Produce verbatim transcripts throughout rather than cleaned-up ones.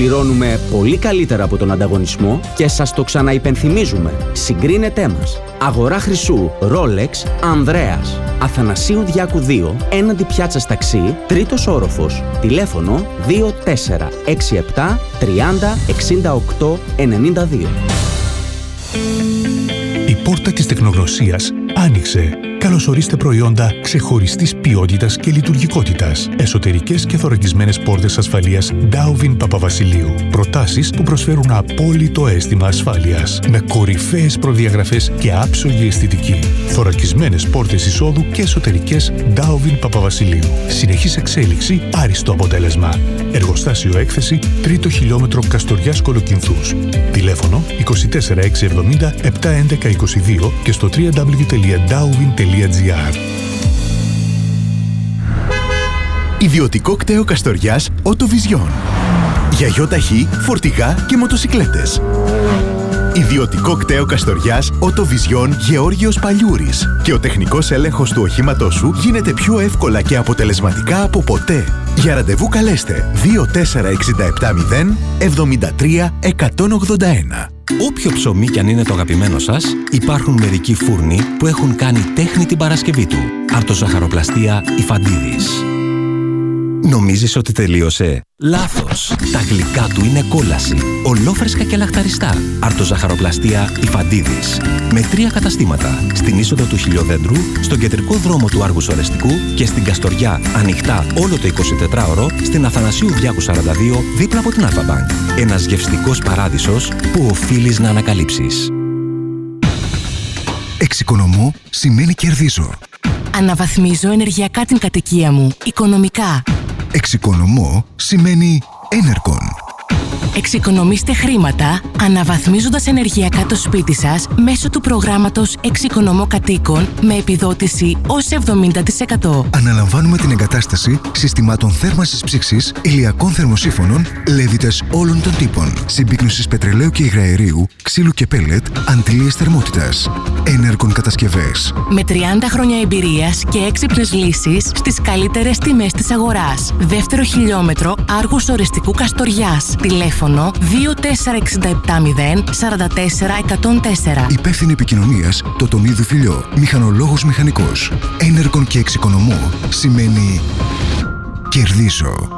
Πληρώνουμε πολύ καλύτερα από τον ανταγωνισμό και σας το ξαναυπενθυμίζουμε. Συγκρίνετέ μας. Αγορά Χρυσού, Ρόλεξ, Ανδρέας. Αθανασίου Διάκου δύο, έναντι Πιάτσας Ταξί, τρίτος όροφος. Τηλέφωνο δύο τέσσερα έξι επτά τριάντα εξήντα οκτώ ενενήντα δύο. Η πόρτα της τεχνογνωσίας άνοιξε. Καλωσορίστε προϊόντα ξεχωριστής ποιότητας και λειτουργικότητας. Εσωτερικές και θωρακισμένες πόρτες ασφαλείας Ντάουβιν Παπαβασιλείου. Προτάσεις που προσφέρουν απόλυτο αίσθημα ασφάλειας. Με κορυφαίες προδιαγραφές και άψογη αισθητική. Θωρακισμένες πόρτες εισόδου και εσωτερικές Ντάουβιν Παπαβασιλείου. Συνεχής εξέλιξη, άριστο αποτέλεσμα. Εργοστάσιο έκθεση, τρίτο χιλιόμετρο Καστοριάς Κολοκυνθούς. Τηλέφωνο είκοσι τέσσερα έξι εβδομήντα επτά έντεκα είκοσι δύο και στο double-u double-u double-u τελεία ντάουβιν τελεία τζι άρ. Ιδιωτικό κτέο Καστοριάς Οτοβιζιόν. Για γιοταχή, φορτηγά και μοτοσικλέτες. Ιδιωτικό κτέο Καστοριάς Οτοβιζιόν Γεώργιος Παλιούρης. Και ο τεχνικός έλεγχος του οχήματός σου γίνεται πιο εύκολα και αποτελεσματικά από ποτέ. Για ραντεβού καλέστε δύο τέσσερα έξι επτά μηδέν εβδομήντα τρία εκατόν ογδόντα ένα. Όποιο ψωμί κι αν είναι το αγαπημένο σας, υπάρχουν μερικοί φούρνοι που έχουν κάνει τέχνη την Παρασκευή του. Αρτοζαχαροπλαστεία Ιφαντίδης. Νομίζεις ότι τελείωσε? Λάθος! Τα γλυκά του είναι κόλαση. Ολόφρεσκα και λαχταριστά. Αρτοζαχαροπλαστεία Ιφαντίδης. Με τρία καταστήματα. Στην είσοδο του Χιλιοδέντρου, στον κεντρικό δρόμο του Άργους Ορεστικού και στην Καστοριά, ανοιχτά όλο το εικοσιτετράωρο, στην Αθανασίου Διάκου σαράντα δύο, δίπλα από την Αλφα-Μπανκ. Ένας γευστικός παράδεισος που οφείλεις να ανακαλύψεις. Εξοικονομώ σημαίνει κερδίζω. Αναβαθμίζω ενεργειακά την κατοικία μου, οικονομικά. Εξοικονομώ σημαίνει Enercon. Εξοικονομήστε χρήματα αναβαθμίζοντας ενεργειακά το σπίτι σας μέσω του προγράμματος Εξοικονομώ Κατοίκων με επιδότηση ως εβδομήντα τοις εκατό. Αναλαμβάνουμε την εγκατάσταση συστημάτων θέρμανσης ψήξης, ηλιακών θερμοσύφωνων, λέβητες όλων των τύπων, συμπίκνωσης πετρελαίου και υγραερίου, ξύλου και πέλετ, αντλίες θερμότητας. Enercon Κατασκευές. Με τριάντα χρόνια εμπειρίας και έξυπνες λύσεις στις καλύτερες τιμές της αγοράς. Δεύτερο χιλιόμετρο Άργους Ορεστικού Καστοριάς. Τηλέφωνο δύο τέσσερα έξι επτά μηδέν τέσσερα τέσσερα εκατόν τέσσερα. Υπεύθυνη επικοινωνίας Τοτονίδου Φιλιό. Μηχανολόγος μηχανικός. Enercon και εξοικονομώ σημαίνει κερδίζω.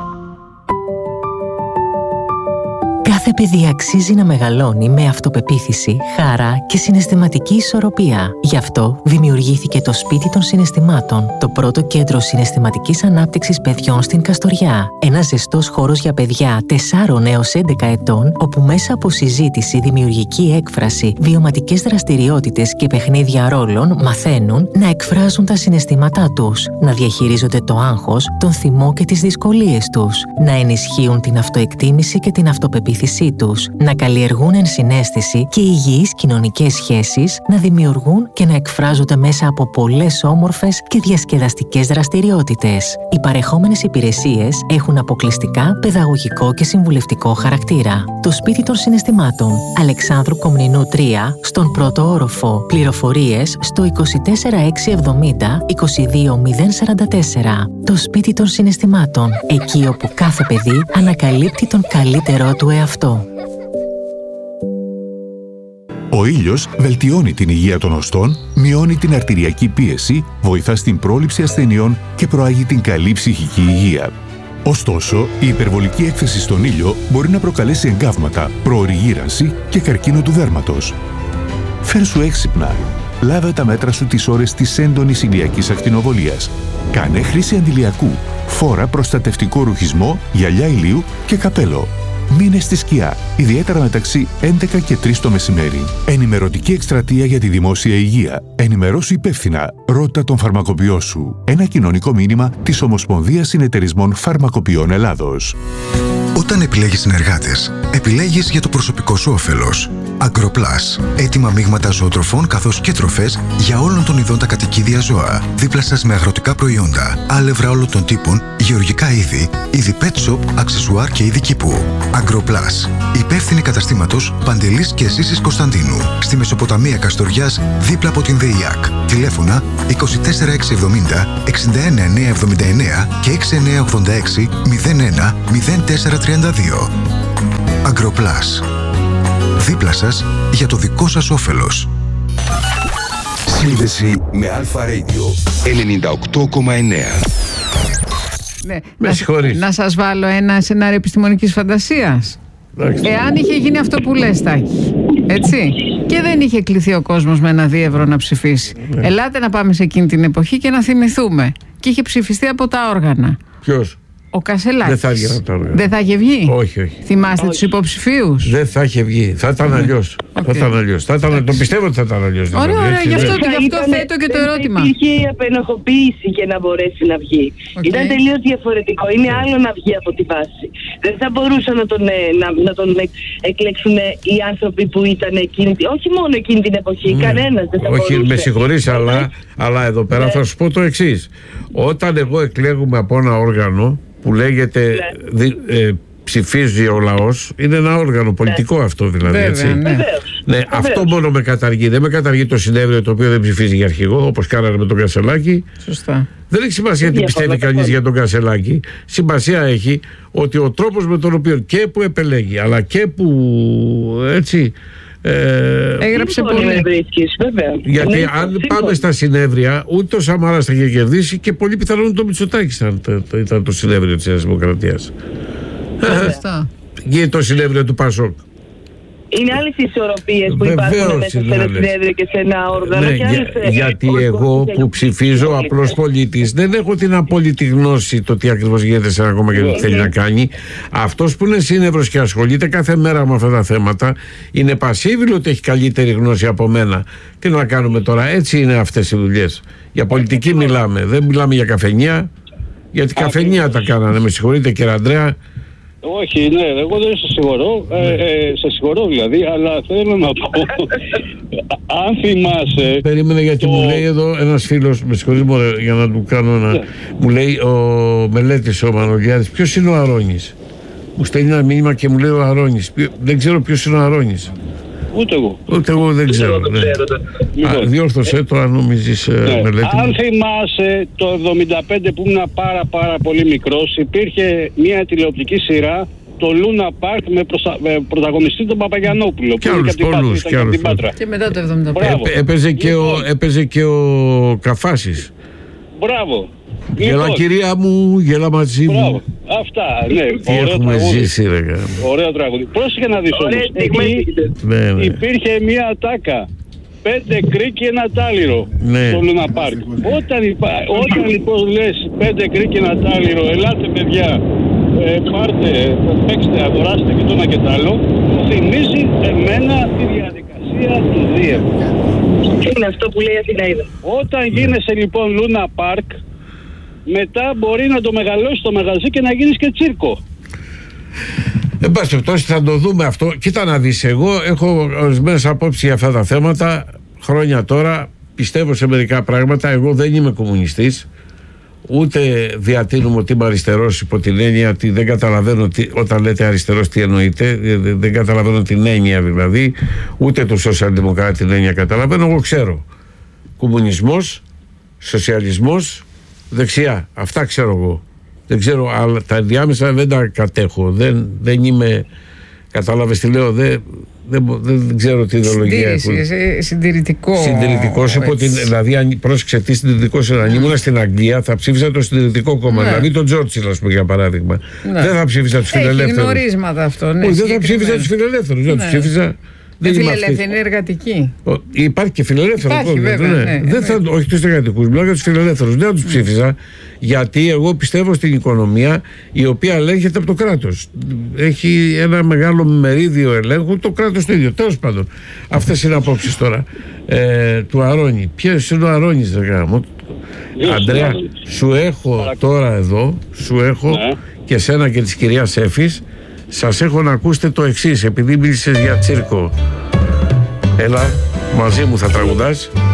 Κάθε παιδί αξίζει να μεγαλώνει με αυτοπεποίθηση, χαρά και συναισθηματική ισορροπία. Γι' αυτό δημιουργήθηκε το Σπίτι των Συναισθημάτων, το πρώτο κέντρο συναισθηματικής ανάπτυξης παιδιών στην Καστοριά. Ένας ζεστός χώρος για παιδιά τεσσάρων έως έντεκα ετών, όπου μέσα από συζήτηση, δημιουργική έκφραση, βιωματικές δραστηριότητες και παιχνίδια ρόλων μαθαίνουν να εκφράζουν τα συναισθήματά τους, να διαχειρίζονται το άγχος, τον θυμό και τις δυσκολίες τους, να ενισχύουν την αυτοεκτίμηση και την αυτοπεποίθηση τους, να καλλιεργούν ενσυναίσθηση και υγιείς κοινωνικές σχέσεις, να δημιουργούν και να εκφράζονται μέσα από πολλές όμορφες και διασκεδαστικές δραστηριότητες. Οι παρεχόμενες υπηρεσίες έχουν αποκλειστικά παιδαγωγικό και συμβουλευτικό χαρακτήρα. Το Σπίτι των Συναισθημάτων, Αλεξάνδρου Κομνηνού τρία, στον πρώτο όροφο. Πληροφορίες στο είκοσι τέσσερα έξι εβδομήντα είκοσι δύο μηδέν σαράντα τέσσερα. Το Σπίτι των Συναισθημάτων, εκεί όπου κάθε παιδί ανακαλύπτει τον καλύτερό του εαυτό. Ο ήλιος βελτιώνει την υγεία των οστών, μειώνει την αρτηριακή πίεση, βοηθά στην πρόληψη ασθενειών και προάγει την καλή ψυχική υγεία. Ωστόσο, η υπερβολική έκθεση στον ήλιο μπορεί να προκαλέσει εγκάβματα, προωρή γύρανση και καρκίνο του δέρματος. Φέρσου έξυπνα. Λάβε τα μέτρα σου τις ώρες της έντονης ηλιακής ακτινοβολίας. Κάνε χρήση αντιλιακού. Φόρα προστατευτικό ρουχισμό, γυαλιά ηλίου και καπέλο. Μείνε στη σκιά, ιδιαίτερα μεταξύ έντεκα και τρεις το μεσημέρι. Ενημερωτική εκστρατεία για τη δημόσια υγεία. Ενημερώσου υπεύθυνα. Ρώτα τον φαρμακοποιό σου. Ένα κοινωνικό μήνυμα της Ομοσπονδίας Συνεταιρισμών Φαρμακοποιών Ελλάδος. Όταν επιλέγεις συνεργάτες, επιλέγεις για το προσωπικό σου όφελος. Agroplus. Έτοιμα μείγματα ζωοτροφών καθώς και τροφές για όλων των ειδών τα κατοικίδια ζώα. Δίπλα σας με αγροτικά προϊόντα, άλευρα όλων των τύπων, γεωργικά είδη, είδη pet shop, αξεσουάρ και είδη κήπου. Agroplus. Υπεύθυνη καταστήματος Παντελής και Σύσης Κωνσταντίνου. Στη Μεσοποταμία Καστοριάς, δίπλα από την ΔΕΙΑΚ. Τηλέφωνα είκοσι τέσσερα έξι εβδομήντα εξήντα ένα εννιακόσια εβδομήντα εννέα και έξι εννιακόσια ογδόντα έξι μηδέν ένα μηδέν τέσσερα τριάντα δύο. Agroplus. Δίπλα σας για το δικό σας όφελος. Σύνδεση με Αλφα Radio ενενήντα οκτώ κόμμα εννέα. Ναι, να, να σας βάλω ένα σενάριο επιστημονικής φαντασίας. Εάν είχε γίνει αυτό που λες, Τάκη, έτσι, και δεν είχε κληθεί ο κόσμος με ένα δύο ευρώ να ψηφίσει, ναι. Ελάτε να πάμε σε εκείνη την εποχή και να θυμηθούμε. Και είχε ψηφιστεί από τα όργανα. Ποιος? Ο Κασελάκης. Δεν θα έβγαινε από τα όργανα. Δεν θα είχε βγει. Όχι, όχι. Θυμάστε τους υποψηφίους? Δεν θα είχε βγει. Θα ήταν αλλιώς. Okay. Θα ήταν αλλιώς. Θα ήταν... Το πιστεύω ότι θα ήταν αλλιώς. Ωραία, δηλαδή, ωραία. Γι' αυτό, γι αυτό θέτω και το ερώτημα. Υπήρχε η απενοχοποίηση για να μπορέσει να βγει. Okay. Ήταν τελείως διαφορετικό. Είναι okay. άλλο να βγει από τη βάση. Δεν θα μπορούσαν να τον, να, να τον εκλέξουν οι άνθρωποι που ήταν εκείνη. Όχι μόνο εκείνη την εποχή. Mm. Κανένας δεν θα όχι, μπορούσε. Όχι, με συγχωρείς, αλλά, αλλά εδώ πέρα yeah. θα σου πω το εξής. Όταν εγώ εκλέγουμε από ένα όργανο που λέγεται ναι. δι, ε, ψηφίζει ο λαός, είναι ένα όργανο πολιτικό ναι. αυτό δηλαδή. Βέβαια, έτσι. Ναι. Ναι, αυτό μόνο με καταργεί. Δεν με καταργεί το συνέδριο το οποίο δεν ψηφίζει για αρχηγό, όπως κάνανε με τον Κασελάκη. Σωστά. Δεν έχει σημασία τι πιστεύει κανείς για τον Κασελάκη. Σημασία έχει ότι ο τρόπος με τον οποίο και που επελέγει, αλλά και που έτσι. Ε, Έγραψε πολύ. Βρίσκεις, βέβαια. Γιατί ναι, αν σύμφωνο. πάμε στα συνέδρια, ούτε ο Σαμάρας θα είχε κερδίσει και πολύ πιθανόν το Μητσοτάκης ήταν, ήταν το συνέδριο της Νέας Δημοκρατίας. Και το συνέδριο του Πασόκ. Είναι άλλες οι ισορροπίες που υπάρχουν μέσα σε ένα συνέδριο και σε ένα όργανο. Ναι, και άλλες, για, γιατί εγώ που ψηφίζω απλός πολίτης δεν έχω την απόλυτη γνώση το τι ακριβώς γίνεται σε ένα κόμμα και τι θέλει να κάνει. Αυτός που είναι σύνευρος και ασχολείται κάθε μέρα με αυτά τα θέματα είναι πασίβιλο ότι έχει καλύτερη γνώση από μένα. Τι να κάνουμε τώρα, έτσι είναι αυτές οι δουλειές. Για πολιτική μιλάμε, δεν μιλάμε για καφενεία, γιατί καφενεία τα κάνανε. Με συγχωρείτε κύριε Ανδρέα. Όχι, ναι, εγώ δεν σε συγχωρώ, ε, ε, σε συγχωρώ δηλαδή, αλλά θέλω να πω, αν θυμάσαι... Περίμενε γιατί το... μου λέει εδώ ένας φίλος, με συγχωρείς για να του κάνω ένα... Yeah. Μου λέει ο Μελέτης ο Μανολιάδης, ποιος είναι ο Αρώνης? Μου στέλνει ένα μήνυμα και μου λέει ο Αρώνης. Δεν ξέρω ποιος είναι ο Αρώνης. Ούτε εγώ. Ούτε εγώ δεν ξέρω. Ναι. Λοιπόν, Α, διόρθωσέ το αν νομίζεις ναι. Μελέτη. Αν θυμάσαι το εβδομήντα πέντε που ήμουν πάρα πάρα πολύ μικρός, υπήρχε μια τηλεοπτική σειρά, το Luna Park, με, προσα... με πρωταγωνιστή τον Παπαγιανόπουλο. Και άλλους πολλούς. Και, και μετά το εβδομήντα πέντε. Έπαι, έπαιζε, και ο, έπαιζε και ο Καφάσης. Μπράβο. Γέλα λοιπόν, κυρία μου, γέλα μαζί μου. Μπράβο. Αυτά, ναι. Τι έχουμε ζήσει ρε. Ωραίο τραγούδι. Πρόσεχε να δεις όμως. Εκεί ναι, ναι. υπήρχε μια ατάκα. Πέντε κρίκι, ένα τάλιρο ναι. στο Λούνα Πάρκ. Όταν, υπά... Όταν λοιπόν λες πέντε κρίκι, ένα τάλιρο, ελάτε παιδιά, ε, πάρτε, παίξτε, αγοράστε και το ένα και το άλλο, μου θυμίζει εμένα τη διαδικασία του Δίευ. Είναι αυτό που λέει η Αθηναίδα. Όταν γίνεσαι λοιπόν Λούνα Πάρκ, μετά μπορεί να το μεγαλώσει το μαγαζί και να γίνεις και τσίρκο. Εν πάση περιπτώσει θα το δούμε αυτό. Κοίτα να δεις, εγώ έχω ορισμένες απόψεις για αυτά τα θέματα χρόνια τώρα, πιστεύω σε μερικά πράγματα. Εγώ δεν είμαι κομμουνιστής, ούτε διατείνουμε ότι είμαι αριστερός υπό την έννοια ότι δεν καταλαβαίνω τι, όταν λέτε αριστερός τι εννοείτε, δεν καταλαβαίνω την έννοια δηλαδή, ούτε του σοσιαλδημοκράτη την έννοια καταλαβαίνω. Εγώ ξέρω κομμουνισμός, σοσιαλισμός, δεξιά, αυτά ξέρω εγώ. Δεν ξέρω, αλλά τα διάμεσα δεν τα κατέχω. Δεν, δεν είμαι. Κατάλαβες τι λέω, δεν, δεν, δεν ξέρω τι ιδεολογία έχουν. Συντηρητικό. Συντηρητικό, δηλαδή, αν, πρόσεξε τι συντηρητικό είναι. Αν ήμουν στην Αγγλία, θα ψήφιζα το συντηρητικό κόμμα. Ναι. Δηλαδή τον Τζόρτσιλ, α πούμε, για παράδειγμα. Ναι. Δεν θα ψήφιζα του φιλελεύθερου. Έχει γνωρίσματα αυτό. Ναι, δεν θα ψήφιζα του φιλελεύθερου. Δεν του ψήφιζα. Δεν φιλελεύθερη, είναι εργατική. Ο, υπάρχει και φιλελεύθερο κόσμο. Ναι. Ναι, δεν θα, όχι του εργατικού, μιλάω για του φιλελεύθερου. Δεν θα του ψήφιζα, γιατί εγώ πιστεύω στην οικονομία η οποία ελέγχεται από το κράτος. Έχει ένα μεγάλο μερίδιο ελέγχου το κράτος το ίδιο. Τέλος πάντων, αυτές είναι απόψεις τώρα ε, του Αρώνη. Ποιος είναι ο Αρώνης, ρε γάμο? Ανδρέα, σου έχω τώρα εδώ, σου έχω ναι. και σένα και της κυρίας Έφης. Σας έχω να ακούσετε το εξής, επειδή μίλησες για τσίρκο. Έλα, μαζί μου θα τραγουδάς.